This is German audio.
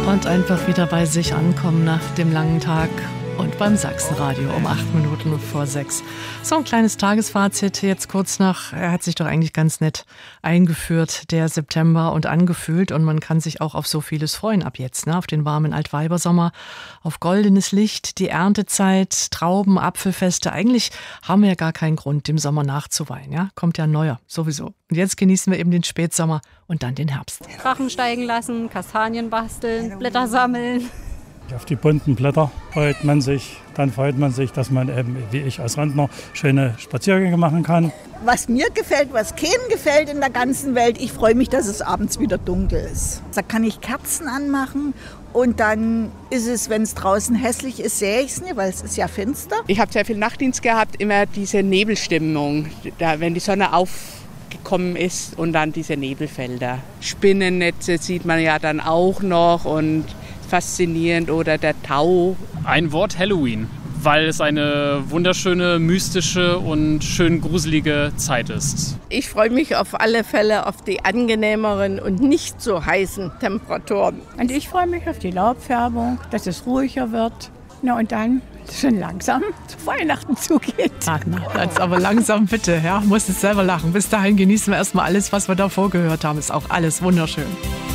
Und einfach wieder bei sich ankommen nach dem langen Tag und beim Sachsenradio um 6:08. So ein kleines Tagesfazit jetzt kurz nach, er hat sich doch eigentlich ganz nett eingeführt, der September, und angefühlt, und man kann sich auch auf so vieles freuen ab jetzt, ne? Auf den warmen Altweibersommer, auf goldenes Licht, die Erntezeit, Trauben, Apfelfeste. Eigentlich haben wir ja gar keinen Grund, dem Sommer nachzuweinen, ja? Kommt ja ein neuer, sowieso. Und jetzt genießen wir eben den Spätsommer und dann den Herbst. Drachen steigen lassen, Kastanien basteln, Blätter sammeln. Auf die bunten Blätter freut man sich. Dann freut man sich, dass man eben, wie ich als Rentner, schöne Spaziergänge machen kann. Was mir gefällt, was keinem gefällt in der ganzen Welt, ich freue mich, dass es abends wieder dunkel ist. Da kann ich Kerzen anmachen und dann ist es, wenn es draußen hässlich ist, sehe ich es nicht, weil es ist ja finster. Ich habe sehr viel Nachtdienst gehabt, immer diese Nebelstimmung, da, wenn die Sonne aufgekommen ist und dann diese Nebelfelder. Spinnennetze sieht man ja dann auch noch und faszinierend, oder der Tau. Ein Wort: Halloween, weil es eine wunderschöne, mystische und schön gruselige Zeit ist. Ich freue mich auf alle Fälle auf die angenehmeren und nicht so heißen Temperaturen. Und ich freue mich auf die Laubfärbung, dass es ruhiger wird. Na, und dann schon langsam zu Weihnachten zugeht. Jetzt aber langsam bitte, ja, muss es selber lachen. Bis dahin genießen wir erstmal alles, was wir davor gehört haben. Ist auch alles wunderschön.